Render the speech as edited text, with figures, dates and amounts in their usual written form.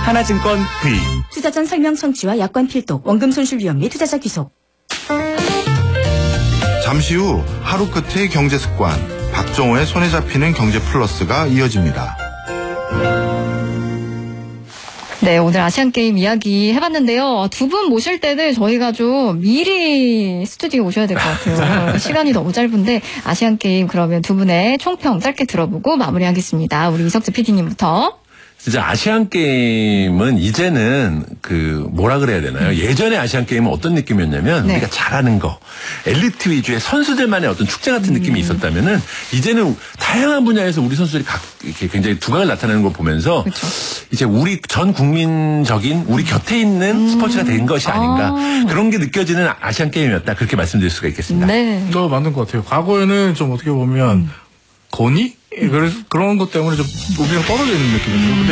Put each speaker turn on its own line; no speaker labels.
하나증권 V.
투자 전 설명 청취와 약관 필독, 원금 손실 위험 및 투자자 귀속.
잠시 후 하루 끝의 경제 습관, 박정호의 손에 잡히는 경제 플러스가 이어집니다.
네, 오늘 아시안게임 이야기 해봤는데요. 두 분 모실 때는 저희가 좀 미리 스튜디오에 오셔야 될 것 같아요. 시간이 너무 짧은데 아시안게임 그러면 두 분의 총평 짧게 들어보고 마무리하겠습니다. 우리 이석재 PD님부터.
진짜 아시안 게임은 이제는 뭐라 그래야 되나요? 예전에 아시안 게임은 어떤 느낌이었냐면
네.
우리가 잘하는 거, 엘리트 위주의 선수들만의 어떤 축제 같은 느낌이 있었다면은 이제는 다양한 분야에서 우리 선수들이 이렇게 굉장히 두각을 나타내는 걸 보면서
그렇죠.
이제 우리 전 국민적인 우리 곁에 있는 스포츠가 된 것이 아닌가 그런 게 느껴지는 아시안 게임이었다 그렇게 말씀드릴 수가 있겠습니다.
네.
맞는 것 같아요. 과거에는 좀 어떻게 보면 권위? 그런 것 때문에 좀 우리랑 떨어져 있는 느낌이죠.